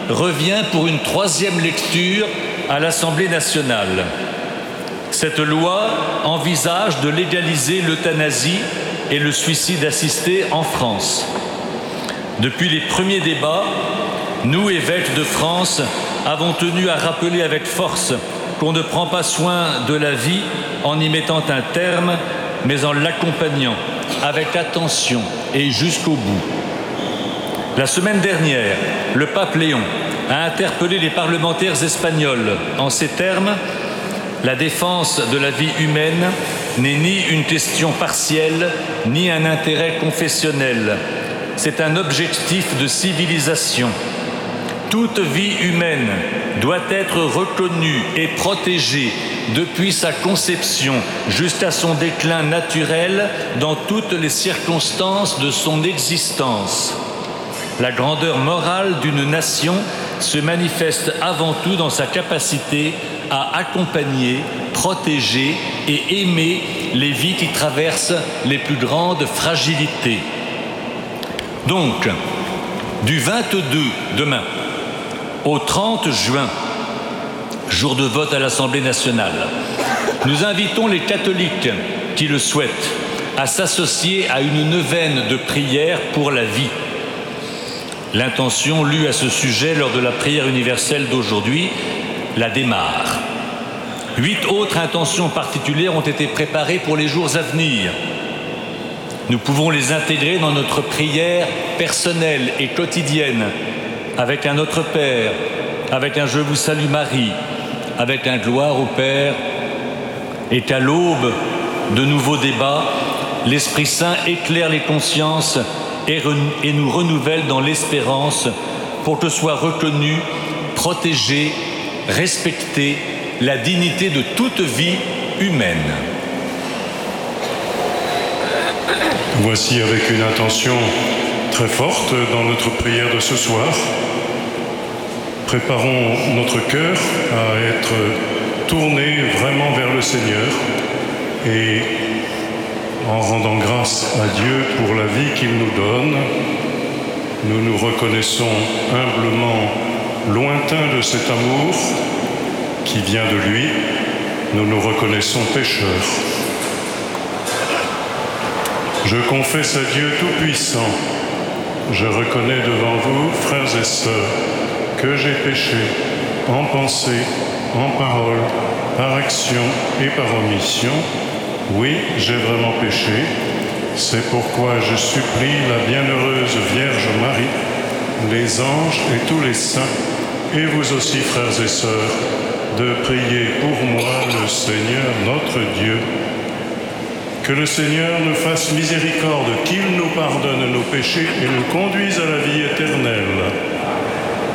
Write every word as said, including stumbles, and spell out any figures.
revient pour une troisième lecture à l'Assemblée nationale. Cette loi envisage de légaliser l'euthanasie et le suicide assisté en France. Depuis les premiers débats, nous, évêques de France, avons tenu à rappeler avec force qu'on ne prend pas soin de la vie en y mettant un terme, mais en l'accompagnant avec attention et jusqu'au bout. La semaine dernière, le pape Léon a interpellé les parlementaires espagnols en ces termes: la défense de la vie humaine n'est ni une question partielle, ni un intérêt confessionnel. C'est un objectif de civilisation. Toute vie humaine doit être reconnue et protégée depuis sa conception jusqu'à son déclin naturel dans toutes les circonstances de son existence. La grandeur morale d'une nation se manifeste avant tout dans sa capacité à accompagner, protéger et aimer les vies qui traversent les plus grandes fragilités. Donc, du vingt-deux, demain, au trente juin, jour de vote à l'Assemblée nationale, nous invitons les catholiques qui le souhaitent à s'associer à une neuvaine de prière pour la vie. L'intention lue à ce sujet lors de la prière universelle d'aujourd'hui la démarre. Huit autres intentions particulières ont été préparées pour les jours à venir. Nous pouvons les intégrer dans notre prière personnelle et quotidienne, avec un Notre Père, avec un Je vous salue Marie, avec un Gloire au Père, et qu'à l'aube de nouveaux débats, l'Esprit Saint éclaire les consciences et, et nous renouvelle dans l'espérance pour que soit reconnue, protégée, respectée la dignité de toute vie humaine. Voici avec une intention très forte dans notre prière de ce soir. Préparons notre cœur à être tourné vraiment vers le Seigneur et en rendant grâce à Dieu pour la vie qu'il nous donne, nous nous reconnaissons humblement lointains de cet amour qui vient de lui. Nous nous reconnaissons pécheurs. Je confesse à Dieu Tout-Puissant, je reconnais devant vous, frères et sœurs, que j'ai péché en pensée, en parole, par action et par omission. Oui, j'ai vraiment péché. C'est pourquoi je supplie la bienheureuse Vierge Marie, les anges et tous les saints, et vous aussi, frères et sœurs, de prier pour moi le Seigneur notre Dieu. Que le Seigneur nous fasse miséricorde, qu'il nous pardonne nos péchés et nous conduise à la vie éternelle.